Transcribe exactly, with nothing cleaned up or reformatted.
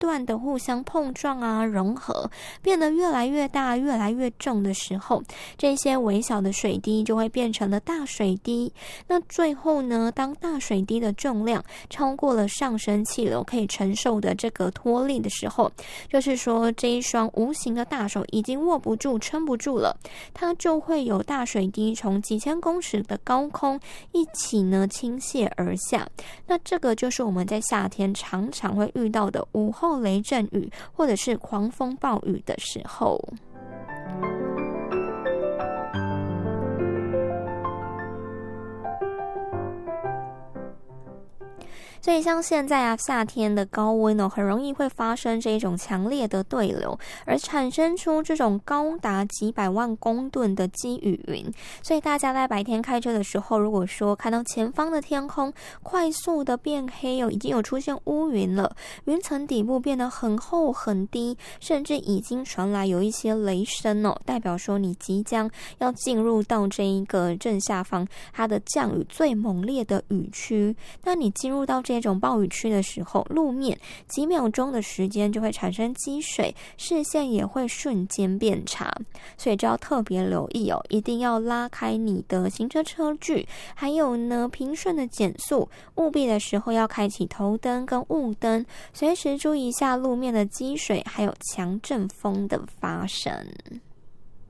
断的互相碰撞啊，融合，变得越来越大，越来越重的时候，这些微小的水滴就会变成了大水滴。那最后呢，当大水滴的重量超过了上升气流可以承受的这个托力的时候，就是说这一双无形的大手已经握不住，撑不住了，它就会有大水滴从几千公尺的高空一起呢倾泻而下。那这个就是我们在夏天常常会遇到的午后雷阵雨或者是狂风暴雨的时候。所以像现在啊，夏天的高温哦，很容易会发生这种强烈的对流，而产生出这种高达几百万公吨的积雨云。所以大家在白天开车的时候，如果说看到前方的天空快速的变黑哦，已经有出现乌云了，云层底部变得很厚很低，甚至已经传来有一些雷声哦，代表说你即将要进入到这一个正下方它的降雨最猛烈的雨区。那你进入到这种暴雨区的时候，路面几秒钟的时间就会产生积水，视线也会瞬间变差，所以就要特别留意哦，一定要拉开你的行车车距，还有呢平顺的减速，务必的时候要开启头灯跟雾灯，随时注意一下路面的积水还有强阵风的发生。